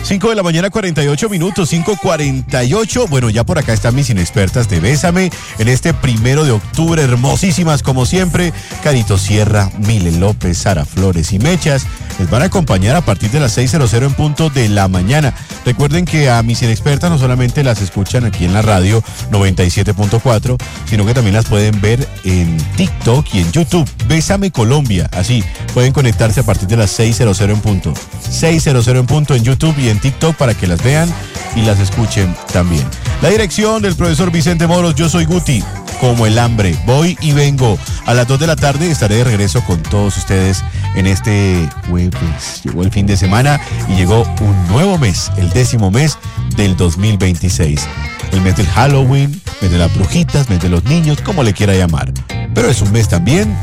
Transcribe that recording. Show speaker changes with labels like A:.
A: 5 de la mañana, 48 minutos, 5:48. Bueno, ya por acá están mis inexpertas de Bésame en este 1 de octubre, hermosísimas como siempre. Carito Sierra, Mile López, Sara Flores y Mechas les van a acompañar a partir de las 6:00 en punto de la mañana. Recuerden que a mis inexpertas no solamente las escuchan aquí en la radio 97.4, sino que también las pueden ver en TikTok y en YouTube. Bésame Colombia, así pueden conectarse a partir de las 6:00 en punto. 6:00 en punto en YouTube y en TikTok para que las vean y las escuchen también. La dirección del profesor Vicente Moros, yo soy Guti, como el hambre. Voy y vengo. A las 2 de la tarde estaré de regreso con todos ustedes en este jueves. Llegó el fin de semana y llegó un nuevo mes, el 10º mes del 2026. El mes del Halloween, mes de las brujitas, mes de los niños, como le quiera llamar. Pero es un mes también